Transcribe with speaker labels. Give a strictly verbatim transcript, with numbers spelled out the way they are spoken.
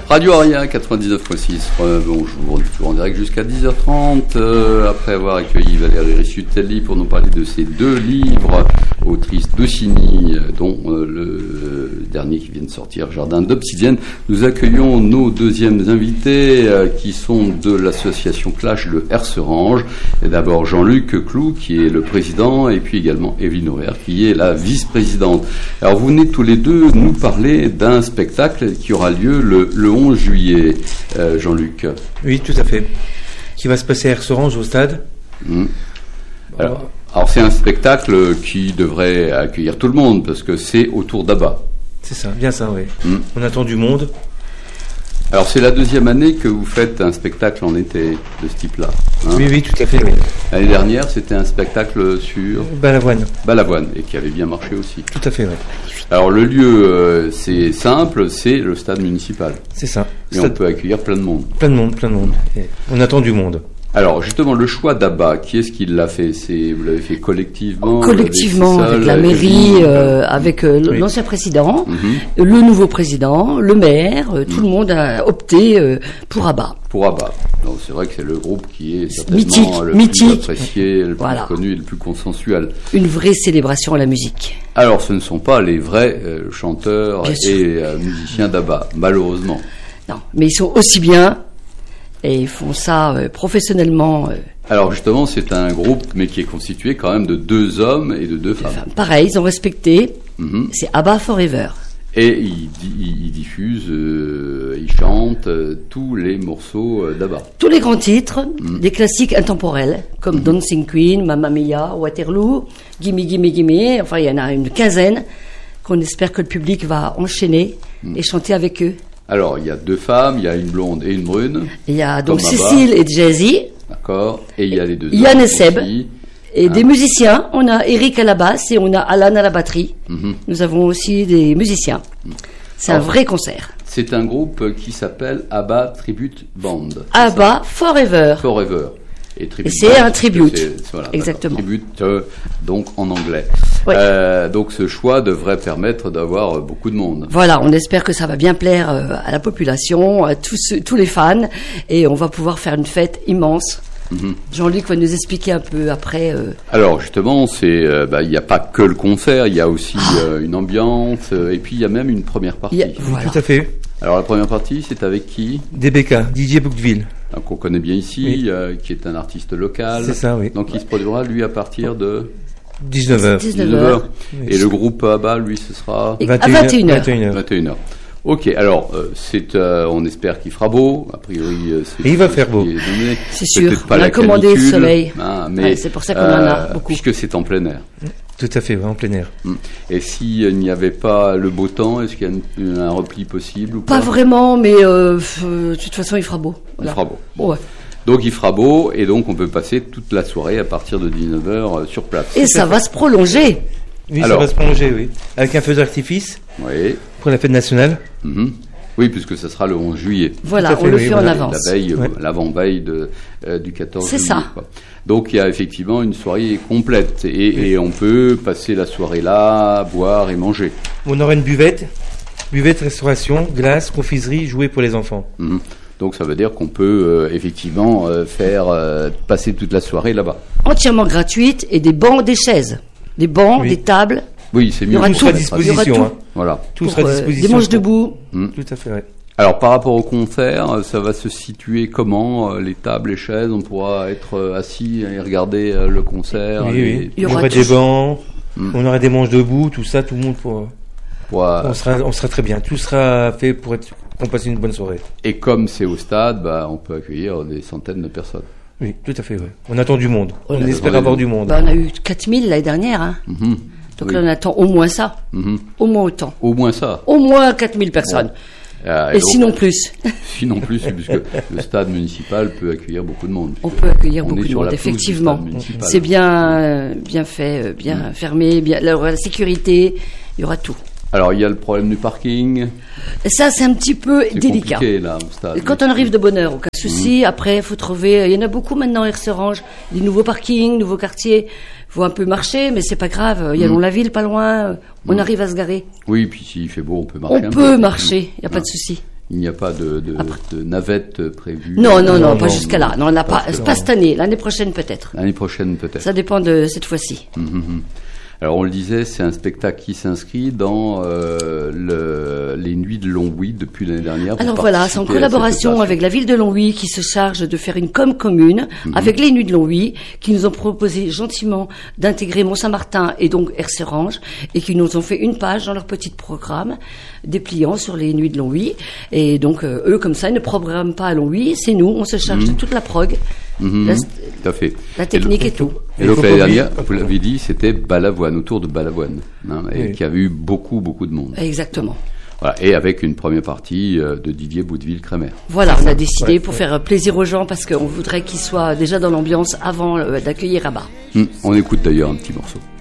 Speaker 1: Radio Aria quatre-vingt-dix-neuf virgule six, euh, bonjour, on est toujours en direct jusqu'à dix heures trente, euh, après avoir accueilli Valérie Rissutelli pour nous parler de ses deux livres, autrice d'Ossini, dont euh, le euh, dernier qui vient de sortir, Jardin d'Obsidienne. Nous accueillons nos deuxièmes invités euh, qui sont de l'association Clash de Herserange. Et d'abord Jean-Luc Clou qui est le président et puis également Evelyne Horer qui est la vice-présidente. Alors vous venez tous les deux nous parler d'un spectacle qui aura lieu le, le onze juillet, euh, Jean-Luc.
Speaker 2: Oui, tout à fait. Qui va se passer à Herserange au stade.
Speaker 1: Mmh. Alors, alors c'est un spectacle qui devrait accueillir tout le monde parce que c'est autour d'Abba.
Speaker 2: C'est ça, bien ça, oui.
Speaker 1: Mmh.
Speaker 2: On attend du monde.
Speaker 1: Alors c'est la deuxième année que vous faites un spectacle en été de ce type-là. Hein.
Speaker 2: Oui, oui, tout à fait. Oui.
Speaker 1: L'année dernière, c'était un spectacle sur
Speaker 2: Balavoine.
Speaker 1: Balavoine et qui avait bien marché aussi.
Speaker 2: Tout à fait, oui.
Speaker 1: Alors le lieu, euh, c'est simple, c'est le stade municipal.
Speaker 2: C'est ça.
Speaker 1: Et
Speaker 2: Stade...
Speaker 1: on peut accueillir plein de monde.
Speaker 2: Plein de monde, plein de monde. Et on attend du monde.
Speaker 1: Alors justement, le choix d'Abba, qui est-ce qui l'a fait? C'est vous l'avez fait collectivement?
Speaker 3: Collectivement,
Speaker 1: seul,
Speaker 3: avec la
Speaker 1: avec
Speaker 3: mairie, euh, avec euh,
Speaker 2: oui.
Speaker 3: l'ancien président,
Speaker 1: mm-hmm.
Speaker 3: le nouveau président, le maire, euh, tout mm. le monde a opté euh, pour Abba.
Speaker 1: Pour Abba. Donc c'est vrai que c'est le groupe qui est certainement
Speaker 3: mythique,
Speaker 1: le
Speaker 3: mythique.
Speaker 1: plus apprécié, le
Speaker 3: voilà.
Speaker 1: plus connu et le plus consensuel.
Speaker 3: Une vraie célébration à la musique.
Speaker 1: Alors ce ne sont pas les vrais euh, chanteurs
Speaker 3: Bien
Speaker 1: et euh, musiciens d'Abba, malheureusement.
Speaker 3: Non, mais ils sont aussi bien et ils font ça euh, professionnellement. Euh,
Speaker 1: Alors justement, c'est un groupe, mais qui est constitué quand même de deux hommes et de deux femmes.
Speaker 3: Enfin, pareil, ils ont respecté.
Speaker 1: Mm-hmm. C'est
Speaker 3: Abba Forever.
Speaker 1: Et ils, ils, ils diffusent, euh, ils chantent euh, tous les morceaux euh, d'Abba.
Speaker 3: Tous les grands titres,
Speaker 1: mm.
Speaker 3: des classiques intemporels, comme mm. Dancing Queen, Mamma Mia, Waterloo, Gimme Gimme Gimme. Enfin, il y en a une quinzaine qu'on espère que le public va enchaîner mm. et chanter avec eux.
Speaker 1: Alors, il y a deux femmes, il y a une blonde et une brune.
Speaker 3: Il y a donc Cécile et Jazzy.
Speaker 1: D'accord. Et il y a les deux
Speaker 3: Yann
Speaker 1: hommes
Speaker 3: et Seb.
Speaker 1: aussi.
Speaker 3: Et
Speaker 1: ah.
Speaker 3: des musiciens. On a Eric à la basse et on a Alan à la batterie. Mm-hmm. Nous avons aussi des musiciens. Mm. C'est Alors, un vrai concert.
Speaker 1: C'est un groupe qui s'appelle Abba Tribute Band.
Speaker 3: Abba Forever.
Speaker 1: Forever. Et,
Speaker 3: et c'est un tribute.
Speaker 1: C'est, voilà,
Speaker 3: exactement.
Speaker 1: Tribute, euh, donc en anglais.
Speaker 3: Oui.
Speaker 1: Euh, donc ce choix devrait permettre d'avoir beaucoup de monde.
Speaker 3: Voilà, on espère que ça va bien plaire euh, à la population, à tous, tous les fans, et on va pouvoir faire une fête immense. Mm-hmm. Jean-Luc va nous expliquer un peu après. Euh...
Speaker 1: Alors justement, c'est euh, bah, il n'y a pas que le concert, il y a aussi euh, une ambiance, euh, et puis il y a même une première partie.
Speaker 2: A, voilà. Tout à fait.
Speaker 1: Alors la première partie, c'est avec qui?
Speaker 2: D B K, Didier Boukdeville.
Speaker 1: Qu'on connaît bien ici, oui. euh, qui est un artiste local.
Speaker 2: C'est ça, oui.
Speaker 1: Donc il se produira, lui, à partir de
Speaker 2: dix-neuf heures.
Speaker 3: dix-neuf heures.
Speaker 1: Oui. Et le groupe Abba, lui, ce sera
Speaker 3: à vingt et une heures.
Speaker 1: vingt et une heures. Ok, alors, euh, c'est, euh, on espère qu'il fera beau. A priori, euh, c'est.
Speaker 2: Et il va faire beau.
Speaker 3: C'est sûr.
Speaker 1: Pas
Speaker 3: on
Speaker 1: la
Speaker 3: a commandé le soleil.
Speaker 1: Hein, mais
Speaker 3: ouais, c'est pour ça qu'on euh, en a beaucoup.
Speaker 1: Puisque c'est en plein air.
Speaker 2: Tout à fait, ouais, en plein air.
Speaker 1: Et s'il euh, n'y avait pas le beau temps, est-ce qu'il y a un, un repli possible ou pas?
Speaker 3: Pas vraiment, mais euh, euh, de toute façon, il fera beau. Voilà.
Speaker 1: Il fera beau. Bon.
Speaker 3: Ouais.
Speaker 1: Donc il fera beau et donc on peut passer toute la soirée à partir de dix-neuf heures euh, sur place.
Speaker 3: Et ça va se prolonger.
Speaker 2: Oui,
Speaker 1: Alors,
Speaker 2: ça va se prolonger, oui. Avec un feu d'artifice.
Speaker 1: Oui.
Speaker 2: Pour la fête nationale.
Speaker 1: Mm-hmm. Oui, puisque ça sera le onze juillet.
Speaker 3: Voilà,
Speaker 2: fait,
Speaker 3: on le
Speaker 2: oui,
Speaker 3: fait
Speaker 2: voilà.
Speaker 3: en avance.
Speaker 1: La veille,
Speaker 2: ouais.
Speaker 1: l'avant-veille de, euh, du quatorze
Speaker 3: C'est
Speaker 1: juillet.
Speaker 3: ça.
Speaker 1: Quoi. Donc il y a effectivement une soirée complète et, oui. et on peut passer la soirée là, boire et manger.
Speaker 2: On aura une buvette, buvette, restauration, glace, confiserie, jouets pour les enfants.
Speaker 1: Mm-hmm. Donc ça veut dire qu'on peut euh, effectivement euh, faire euh, passer toute la soirée là-bas.
Speaker 3: Entièrement gratuite et des bancs, des chaises, des bancs, oui. des tables.
Speaker 1: Oui, c'est mieux.
Speaker 2: Il y aura tout à disposition. Hein.
Speaker 1: Voilà.
Speaker 2: Tout
Speaker 3: pour,
Speaker 2: sera à disposition.
Speaker 3: Des manches debout.
Speaker 1: Mmh.
Speaker 2: Tout à fait. Ouais.
Speaker 1: Alors par rapport au concert, ça va se situer comment? Les tables, les chaises, on pourra être assis et regarder le concert.
Speaker 2: Oui,
Speaker 1: et...
Speaker 2: oui. Il y
Speaker 3: aura,
Speaker 2: aura des bancs, mmh. on aura des manches debout, tout ça, tout le monde pour.
Speaker 1: pour euh...
Speaker 2: on sera, on sera très bien. Tout sera fait pour être, pour passer une bonne soirée.
Speaker 1: Et comme c'est au stade, bah, on peut accueillir des centaines de personnes.
Speaker 2: Oui, tout à fait. Ouais. On attend du monde. On, on espère avoir du monde.
Speaker 3: Bah, on a eu quatre mille l'année dernière. Hein.
Speaker 1: Mmh.
Speaker 3: Donc
Speaker 1: oui.
Speaker 3: là, on attend au moins ça.
Speaker 1: Mmh.
Speaker 3: Au moins autant.
Speaker 1: Au moins ça.
Speaker 3: Au moins quatre mille personnes.
Speaker 1: Ouais. Euh, et,
Speaker 3: et
Speaker 1: donc,
Speaker 3: sinon plus.
Speaker 1: Sinon plus, puisque le stade municipal peut accueillir beaucoup de monde.
Speaker 3: On peut accueillir
Speaker 1: on
Speaker 3: beaucoup de monde, effectivement.
Speaker 1: C'est
Speaker 3: bien, euh, bien fait, bien mmh. fermé, bien, la, la sécurité, il y aura tout.
Speaker 1: Alors, il y a le problème du parking.
Speaker 3: Et ça, c'est un petit peu
Speaker 1: c'est
Speaker 3: délicat.
Speaker 1: Là, au stade.
Speaker 3: Quand on arrive de bonne heure, aucun souci. Mmh. Après, il faut trouver. Il y en a beaucoup maintenant à Herserange, des nouveaux parkings, nouveaux quartiers. Il faut un peu marcher, mais c'est pas grave. Il y a mmh. la ville pas loin. On mmh. arrive à se garer.
Speaker 1: Oui, puis s'il fait beau, on peut marcher.
Speaker 3: On
Speaker 1: un
Speaker 3: peut
Speaker 1: peu.
Speaker 3: marcher. Il n'y a pas de souci.
Speaker 1: Il n'y a pas de, de, de navette prévue.
Speaker 3: Non, non, non,
Speaker 2: Non,
Speaker 3: pas
Speaker 2: non,
Speaker 3: jusqu'à
Speaker 2: non.
Speaker 3: là. Non, on n'a pas,
Speaker 2: Parce que
Speaker 3: pas
Speaker 2: non.
Speaker 3: cette année. L'année prochaine peut-être.
Speaker 1: L'année prochaine peut-être.
Speaker 3: Ça dépend de cette fois-ci.
Speaker 1: Hum, hum, hum. Alors on le disait, c'est un spectacle qui s'inscrit dans euh, le, les Nuits de Longwy depuis l'année dernière. pour
Speaker 3: Alors voilà, c'est en
Speaker 1: participer à cette
Speaker 3: collaboration
Speaker 1: opération.
Speaker 3: avec la ville de Longwy qui se charge de faire une com commune avec les Nuits de Longwy, qui nous ont proposé gentiment d'intégrer Mont-Saint-Martin et donc Herserange, et qui nous ont fait une page dans leur petit programme dépliant sur les Nuits de Longwy. Et donc euh, eux, comme ça, ils ne programment pas à Longwy, c'est nous, on se charge de toute la prog,
Speaker 1: Mhm,
Speaker 3: la,
Speaker 1: tout à fait.
Speaker 3: la technique et, tout.
Speaker 1: Et
Speaker 2: Il
Speaker 1: donc
Speaker 2: faut
Speaker 1: l'année
Speaker 2: pas oublier-
Speaker 1: dernière, vous l'avez dit, c'était Balavoine, autour de Balavoine, hein, et
Speaker 2: Oui.
Speaker 1: qui avait eu beaucoup, beaucoup de monde.
Speaker 3: Exactement.
Speaker 1: Voilà, et avec une première partie euh, de Didier Boudeville-Crémer.
Speaker 3: Voilà, on a décidé
Speaker 2: Ouais,
Speaker 3: pour
Speaker 2: ouais.
Speaker 3: faire plaisir aux gens parce qu'on voudrait qu'ils soient déjà dans l'ambiance avant euh, d'accueillir Rabat.
Speaker 1: Hum, on écoute d'ailleurs un petit morceau.